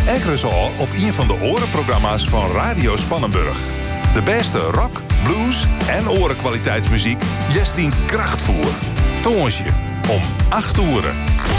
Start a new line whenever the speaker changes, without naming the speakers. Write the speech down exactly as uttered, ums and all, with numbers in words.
Ekkeres al op een van de orenprogramma's van Radio Spannenburg. De beste rock, blues en orenkwaliteitsmuziek jest in krachtvoer. Tongersje om acht uur.